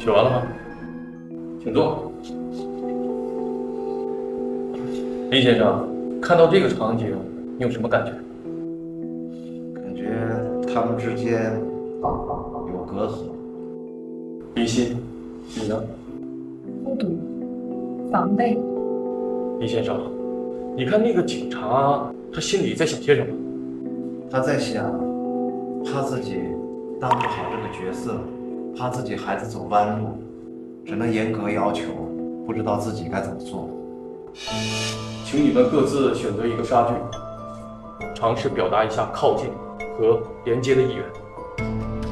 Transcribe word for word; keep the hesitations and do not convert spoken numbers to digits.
写完了吗？请坐。林先生，看到这个场景，你有什么感觉？ 感觉他们之间有隔阂。 林夕，你呢？ 孤独、防备。 林先生，你看那个警察，他心里在想些什么？ 他在想，怕自己当不好这个角色，怕自己孩子走弯路，只能严格要求，不知道自己该怎么做。 请你们各自选择一个杀句，尝试表达一下靠近和连接的意愿。